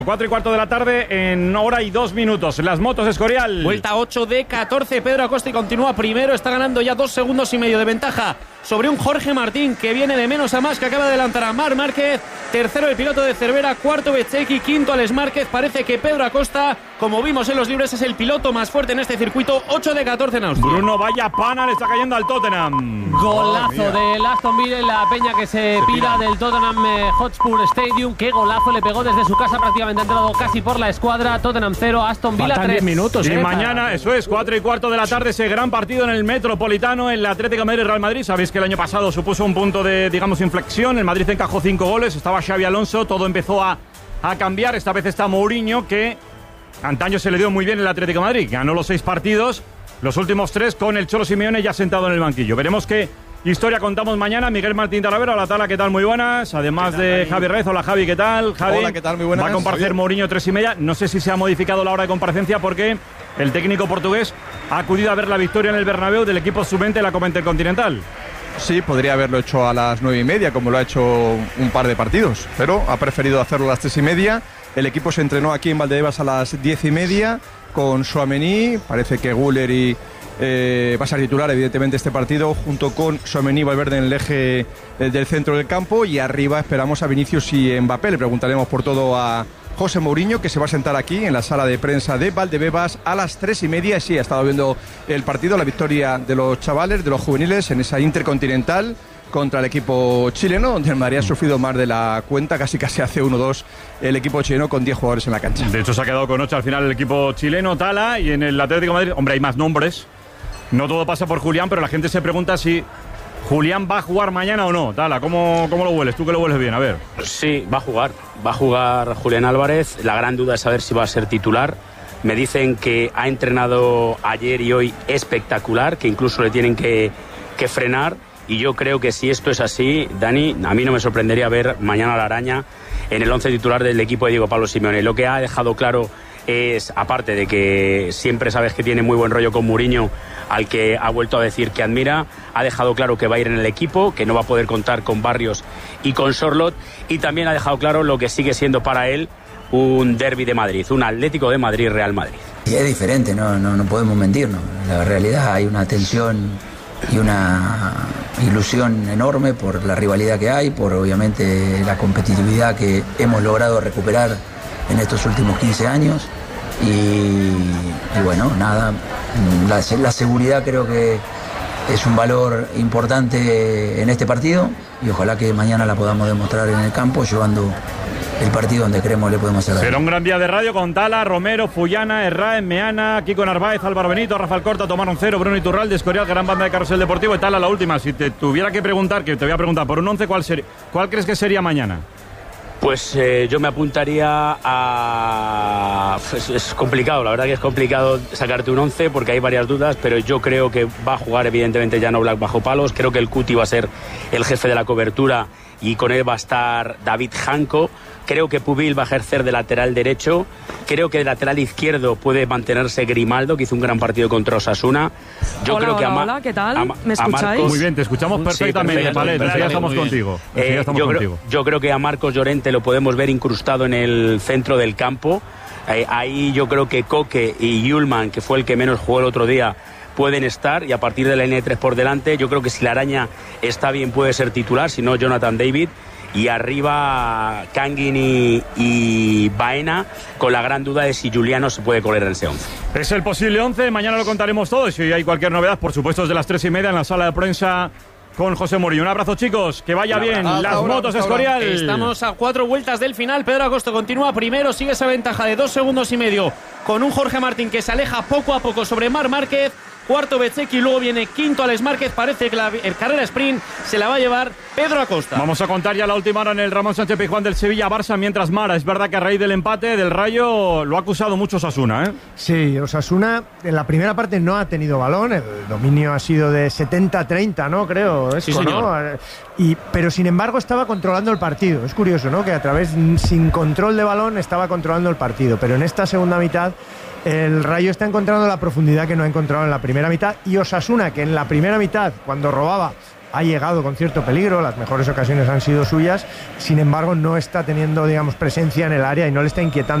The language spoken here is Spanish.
4:15 de la tarde en 1:02. Las motos Escorial. Vuelta 8 de 14. Pedro Acosta continúa primero. Está ganando ya 2 segundos y medio de ventaja sobre un Jorge Martín que viene de menos a más, que acaba de adelantar a Marc Márquez. Tercero el piloto de Cervera, cuarto Bezzecchi, quinto Alex Márquez. Parece que Pedro Acosta, como vimos en los libres, es el piloto más fuerte en este circuito. 8 de 14 en Austria. Bruno vaya pana, le está cayendo al Tottenham. Golazo del Aston Villa en la peña que se pira del Tottenham Hotspur Stadium. Qué golazo le pegó desde su casa, prácticamente ha entrado casi por la escuadra. Tottenham 0, Aston Villa 3. 10 minutos. Y mañana, eso es, 4:15 de la tarde, ese gran partido en el Metropolitano, en el Atlético de Madrid Real Madrid. Sabéis que el año pasado supuso un punto de, digamos, inflexión. El Madrid encajó 5 goles, estaba Xavi Alonso, todo empezó a cambiar. Esta vez está Mourinho, que antaño se le dio muy bien el Atlético de Madrid. Ganó los 6 partidos, los últimos 3 con el Cholo Simeone ya sentado en el banquillo. Veremos qué historia contamos mañana. Miguel Martín Talavera, hola Tala, ¿qué tal? Muy buenas. Además de Javi Reyes, hola Javi, ¿qué tal? Javi, hola, ¿qué tal? Muy buenas. Va a comparecer Mourinho 3:30. No sé si se ha modificado la hora de comparecencia porque el técnico portugués ha acudido a ver la victoria en el Bernabéu del equipo sub-20 de la Copa Intercontinental. Sí, podría haberlo hecho a las 9:30, como lo ha hecho un par de partidos, pero ha preferido hacerlo a las 3:30. El equipo se entrenó aquí en Valdebebas a las 10:30 con Tchouaméni. Parece que Güler va a ser titular, evidentemente, este partido, junto con Tchouaméni y Valverde en el eje del centro del campo. Y arriba esperamos a Vinicius y Mbappé. Le preguntaremos por todo a José Mourinho, que se va a sentar aquí en la sala de prensa de Valdebebas a las 3:30. Sí, ha estado viendo el partido, la victoria de los chavales, de los juveniles en esa Intercontinental contra el equipo chileno, donde el Madrid ha sufrido más de la cuenta, casi hace 1-2 el equipo chileno con 10 jugadores en la cancha. De hecho, se ha quedado con 8 al final el equipo chileno, Tala, y en el Atlético de Madrid, hombre, hay más nombres. No todo pasa por Julián, pero la gente se pregunta si Julián va a jugar mañana o no. Tala, ¿cómo lo hueles? Tú que lo hueles bien, a ver. Sí, va a jugar Julián Álvarez. La gran duda es saber si va a ser titular. Me dicen que ha entrenado ayer y hoy espectacular, que incluso le tienen que frenar. Y yo creo que si esto es así, Dani, a mí no me sorprendería ver mañana a la Araña en el 11 titular del equipo de Diego Pablo Simeone. Lo que ha dejado claro es, aparte de que siempre sabes que tiene muy buen rollo con Mourinho, al que ha vuelto a decir que admira, ha dejado claro que va a ir en el equipo, que no va a poder contar con Barrios y con Sorloth, y también ha dejado claro lo que sigue siendo para él un derbi de Madrid, un Atlético de Madrid-Real Madrid. Y es diferente, no podemos mentirnos. La realidad, hay una tensión y una ilusión enorme por la rivalidad que hay, por obviamente la competitividad que hemos logrado recuperar en estos últimos 15 años y bueno, nada, la seguridad creo que es un valor importante en este partido y ojalá que mañana la podamos demostrar en el campo, llevando el partido donde creemos le podemos hacer. Será un gran día de radio con Tala, Romero, Fullana, Herráez, Meana, Kiko Narváez, Álvaro Benito, Rafael Corta, Tomás Roncero, Bruno Iturralde, Escorial, gran banda de Carrusel Deportivo. Y Tala, la última, si te tuviera que preguntar, que te voy a preguntar por un 11, ¿cuál crees que sería mañana? Pues yo me apuntaría a... Es complicado, la verdad que es complicado sacarte un 11 porque hay varias dudas, pero yo creo que va a jugar evidentemente Jan Oblak bajo palos. Creo que el Cuti va a ser el jefe de la cobertura y con él va a estar David Janko. Creo que Pubil va a ejercer de lateral derecho. Creo que de lateral izquierdo puede mantenerse Grimaldo, que hizo un gran partido contra Osasuna. Yo creo que hola, ¿qué tal? ¿Me escucháis? Muy bien, te escuchamos perfectamente, sí, vale, ya estamos contigo. Yo creo que a Marcos Llorente lo podemos ver incrustado en el centro del campo. Ahí yo creo que Koke y Yulman, que fue el que menos jugó el otro día, pueden estar, y a partir de la línea de 3 por delante, yo creo que si la Araña está bien puede ser titular, si no Jonathan David. Y arriba Kangin y Baena, con la gran duda de si Juliano se puede correr en ese 11. Es el posible 11, mañana lo contaremos todo. Y si hay cualquier novedad, por supuesto, desde las 3:30 en la sala de prensa con José Mourinho. Un abrazo, chicos, que vaya bien. Las motos Escorial. Estamos a 4 vueltas del final. Pedro Acosta continúa primero, sigue esa ventaja de 2 segundos y medio con un Jorge Martín que se aleja poco a poco sobre Marc Márquez. Cuarto Bezzecchi, luego viene quinto Alex Márquez. Parece que el carrera sprint se la va a llevar Pedro Acosta. Vamos a contar ya la última hora en el Ramón Sánchez Pizjuán del Sevilla-Barça, mientras Mara, es verdad que a raíz del empate del Rayo lo ha acusado mucho Osasuna, ¿eh? Sí, Osasuna en la primera parte no ha tenido balón, el dominio ha sido de 70-30, ¿no? Creo, sí, señor. ¿no? Pero sin embargo estaba controlando el partido. Es curioso, ¿no? Que a través, sin control de balón, estaba controlando el partido, pero en esta segunda mitad el Rayo está encontrando la profundidad que no ha encontrado en la primera mitad, y Osasuna, que en la primera mitad, cuando robaba, ha llegado con cierto peligro, las mejores ocasiones han sido suyas, sin embargo no está teniendo, digamos, presencia en el área y no le está inquietando